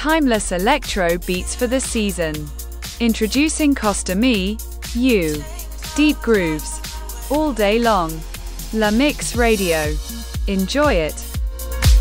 timeless electro beats for the season. Introducing Costa Me, You. Deep grooves. All day long. La Mix Radio. Enjoy it.